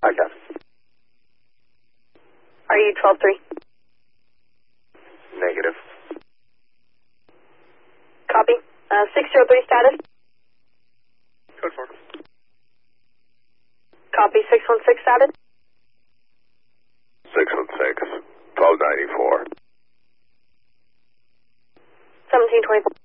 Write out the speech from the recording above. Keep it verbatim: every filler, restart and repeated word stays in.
Okay. Are you twelve three? Negative. Copy. Uh, six zero three status? Code four. Copy. six one six status? six one six. twelve ninety-four. seventeen twenty-four.